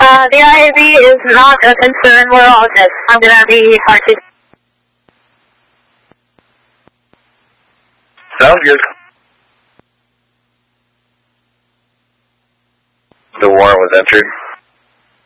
The IV is not a concern. We're all set. I'm gonna be hard to. Sounds good. The warrant was entered.